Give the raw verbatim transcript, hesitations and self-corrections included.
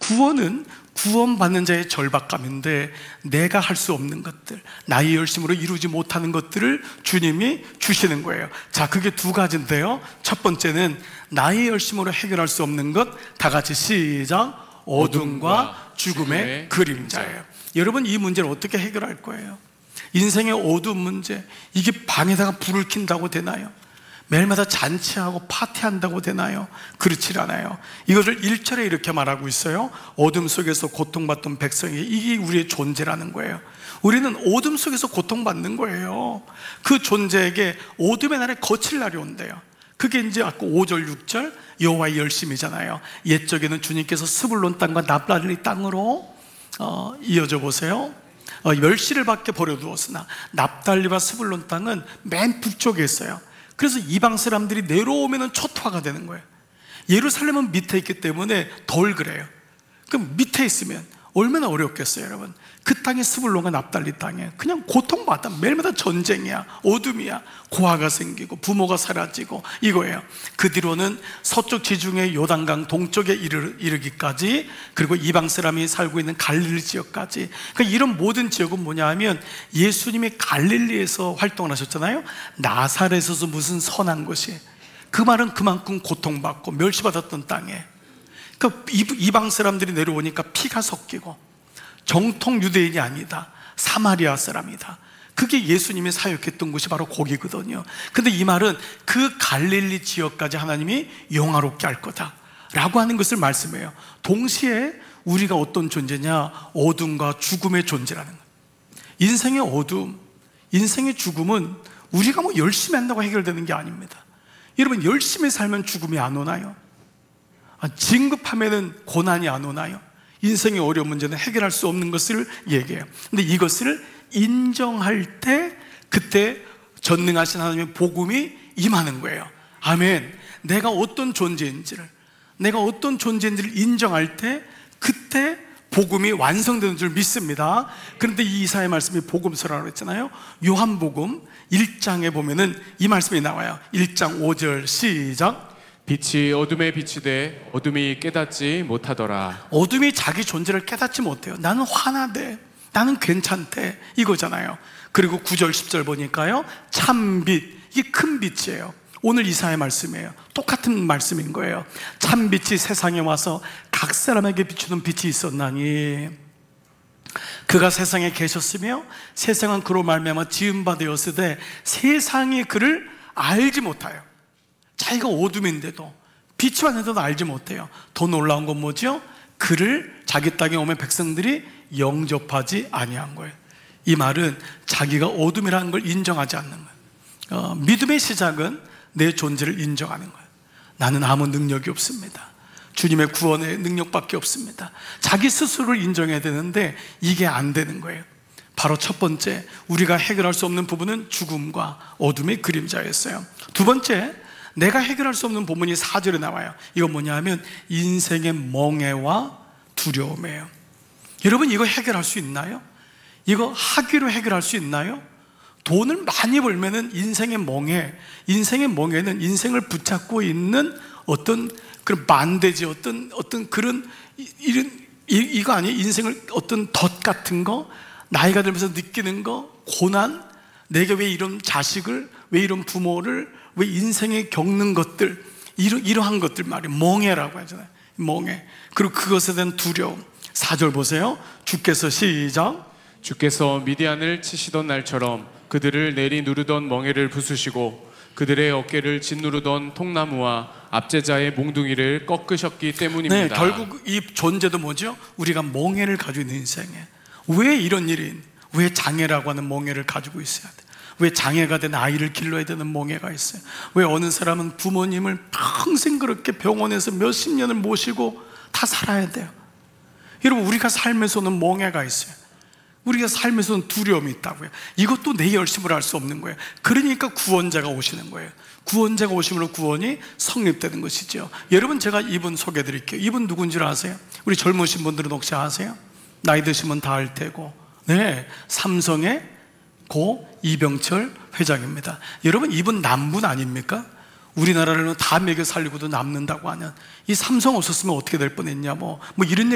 구원은 구원받는 자의 절박감인데 내가 할 수 없는 것들, 나의 열심으로 이루지 못하는 것들을 주님이 주시는 거예요. 자, 그게 두 가지인데요. 첫 번째는 나의 열심으로 해결할 수 없는 것, 다 같이 시작. 어둠과 죽음의 그림자예요. 여러분, 이 문제를 어떻게 해결할 거예요? 인생의 어두운 문제, 이게 방에다가 불을 킨다고 되나요? 매일마다 잔치하고 파티한다고 되나요? 그렇지 않아요. 이것을 일 절에 이렇게 말하고 있어요. 어둠 속에서 고통받던 백성이, 이게 우리의 존재라는 거예요. 우리는 어둠 속에서 고통받는 거예요. 그 존재에게 어둠의 날에 거칠 날이 온대요. 그게 이제 아까 오 절 육 절 여호와의 열심이잖아요. 옛적에는 주님께서 스불론 땅과 납달리 땅으로 어, 이어져 보세요. 어, 멸시를 받게 버려두었으나 납달리와 스불론 땅은 맨 북쪽에 있어요. 그래서 이방 사람들이 내려오면 초토화가 되는 거예요. 예루살렘은 밑에 있기 때문에 덜 그래요. 그럼 밑에 있으면 얼마나 어렵겠어요, 여러분. 그 땅이 스불론과 납달리 땅에 그냥 고통받아. 매일마다 전쟁이야, 어둠이야, 고아가 생기고 부모가 사라지고 이거예요. 그 뒤로는 서쪽 지중해 요단강 동쪽에 이르, 이르기까지, 그리고 이방 사람이 살고 있는 갈릴리 지역까지. 그러니까 이런 모든 지역은 뭐냐 하면 예수님이 갈릴리에서 활동을 하셨잖아요. 나사렛에서 무슨 선한 것이, 그 말은 그만큼 고통받고 멸시받았던 땅에, 그러니까 이방 사람들이 내려오니까 피가 섞이고 정통 유대인이 아니다, 사마리아 사람이다. 그게 예수님이 사역했던 곳이 바로 거기거든요. 근데 이 말은 그 갈릴리 지역까지 하나님이 영화롭게 할 거다 라고 하는 것을 말씀해요. 동시에 우리가 어떤 존재냐? 어둠과 죽음의 존재라는 거예요. 인생의 어둠, 인생의 죽음은 우리가 뭐 열심히 한다고 해결되는 게 아닙니다. 여러분, 열심히 살면 죽음이 안 오나요? 진급하면은 고난이 안 오나요? 인생의 어려운 문제는 해결할 수 없는 것을 얘기해요. 근데 이것을 인정할 때, 그때 전능하신 하나님의 복음이 임하는 거예요. 아멘. 내가 어떤 존재인지를, 내가 어떤 존재인지를 인정할 때, 그때 복음이 완성되는 줄 믿습니다. 그런데 이 이사야 말씀이 복음서라고 했잖아요. 요한복음 일 장에 보면은 이 말씀이 나와요. 일 장 오 절 시작. 빛이 어둠에 비추되 어둠이 깨닫지 못하더라. 어둠이 자기 존재를 깨닫지 못해요. 나는 화나대, 나는 괜찮대, 이거잖아요. 그리고 구 절 십 절 보니까요, 참빛, 이게 큰 빛이에요. 오늘 이사야의 말씀이에요. 똑같은 말씀인 거예요. 참빛이 세상에 와서 각 사람에게 비추는 빛이 있었나니 그가 세상에 계셨으며 세상은 그로 말미암아 지은 바 되었으되 세상이 그를 알지 못하여. 자기가 어둠인데도, 빛이 왔는데도 알지 못해요. 더 놀라운 건 뭐죠? 그를 자기 땅에 오면 백성들이 영접하지 아니한 거예요. 이 말은 자기가 어둠이라는 걸 인정하지 않는 거예요. 어, 믿음의 시작은 내 존재를 인정하는 거예요. 나는 아무 능력이 없습니다. 주님의 구원의 능력밖에 없습니다. 자기 스스로를 인정해야 되는데 이게 안 되는 거예요. 바로 첫 번째, 우리가 해결할 수 없는 부분은 죽음과 어둠의 그림자였어요. 두 번째, 내가 해결할 수 없는 부분이 사 절에 나와요. 이건 뭐냐 하면 인생의 멍해와 두려움이에요. 여러분, 이거 해결할 수 있나요? 이거 학위로 해결할 수 있나요? 돈을 많이 벌면은 인생의 멍해, 인생의 멍해는 인생을 붙잡고 있는 어떤 그런 만대지, 어떤 어떤 그런 이런 이, 이거 아니에요? 인생을 어떤 덫 같은 거, 나이가 들면서 느끼는 거, 고난, 내가 왜 이런 자식을, 왜 이런 부모를, 왜 인생에 겪는 것들, 이러, 이러한 것들 말이에요. 멍해라고 하잖아요. 멍해. 그리고 그것에 대한 두려움. 사 절 보세요. 주께서 시작. 주께서 미디안을 치시던 날처럼 그들을 내리 누르던 멍에를 부수시고 그들의 어깨를 짓누르던 통나무와 압제자의 몽둥이를 꺾으셨기 때문입니다. 네, 결국 이 존재도 뭐죠? 우리가 멍해를 가지고 있는 인생에, 왜 이런 일이, 왜 장애라고 하는 멍해를 가지고 있어야 돼? 왜 장애가 된 아이를 길러야 되는 멍해가 있어요? 왜 어느 사람은 부모님을 평생 그렇게 병원에서 몇십 년을 모시고 다 살아야 돼요? 여러분, 우리가 삶에서는 멍해가 있어요. 우리가 삶에서는 두려움이 있다고요. 이것도 내 열심으로 할 수 없는 거예요. 그러니까 구원자가 오시는 거예요. 구원자가 오심으로 구원이 성립되는 것이죠. 여러분, 제가 이분 소개해 드릴게요. 이분 누군지 아세요? 우리 젊으신 분들은 혹시 아세요? 나이 드시면 다 알 테고, 네, 삼성의 고 이병철 회장입니다. 여러분, 이분 남분 아닙니까? 우리나라를 다 먹여 살리고도 남는다고 하는, 이 삼성 없었으면 어떻게 될 뻔했냐, 뭐, 뭐 이런